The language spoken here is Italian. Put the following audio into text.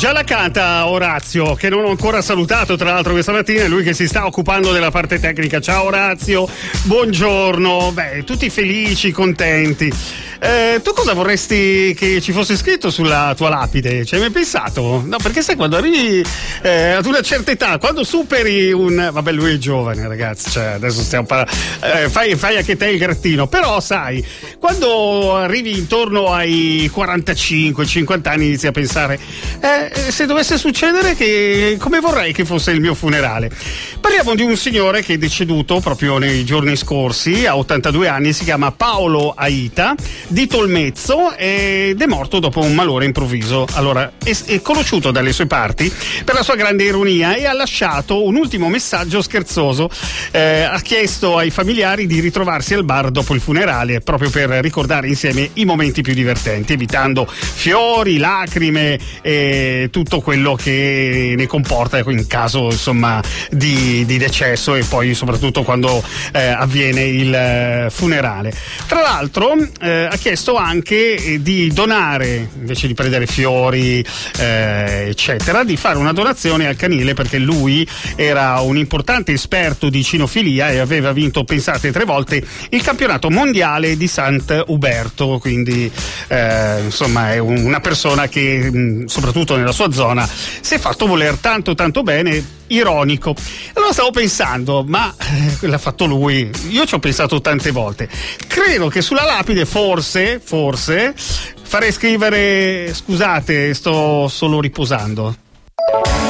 Già la canta Orazio, che non ho ancora salutato tra l'altro questa mattina, è lui che si sta occupando della parte tecnica. Ciao Orazio, buongiorno. Beh, tutti felici, contenti. Tu cosa vorresti che ci fosse scritto sulla tua lapide? Ci hai mai pensato? No, perché sai, quando arrivi ad una certa età, quando superi vabbè, lui è giovane, ragazzi, cioè adesso stiamo fai anche te il grattino, però sai, quando arrivi intorno ai 45-50 anni inizi a pensare se dovesse succedere, come vorrei che fosse il mio funerale. Parliamo di un signore che è deceduto proprio nei giorni scorsi, a 82 anni, si chiama Paolo Aita di Tolmezzo ed è morto dopo un malore improvviso. Allora, è conosciuto dalle sue parti per la sua grande ironia e ha lasciato un ultimo messaggio scherzoso. Ha chiesto ai familiari di ritrovarsi al bar dopo il funerale, proprio per ricordare insieme i momenti più divertenti, evitando fiori, lacrime e tutto quello che ne comporta in caso, insomma, di decesso, e poi soprattutto quando avviene il funerale. Tra l'altro ha chiesto anche di donare, invece di prendere fiori eccetera, di fare una donazione al canile, perché lui era un importante esperto di cinofilia e aveva vinto, pensate, 3 volte il campionato mondiale di Sant'Uberto, quindi insomma è una persona che soprattutto nella sua zona si è fatto voler tanto tanto bene. Ironico. Allora stavo pensando, ma l'ha fatto lui, io ci ho pensato tante volte, credo che sulla lapide forse farei scrivere: scusate, sto solo riposando.